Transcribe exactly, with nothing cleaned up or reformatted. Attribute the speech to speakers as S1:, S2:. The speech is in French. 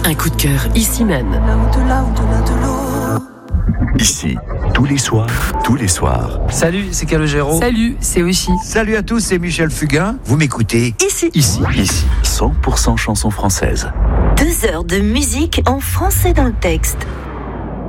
S1: Un coup de cœur ici même.
S2: Ici, tous les soirs, tous les soirs.
S3: Salut, c'est Calogero.
S1: Salut, c'est Aussi.
S4: Salut à tous, c'est Michel Fugain. Vous m'écoutez
S1: Ici.
S2: Ici, ici, cent pour cent chansons françaises.
S5: Deux heures de musique en français dans le texte.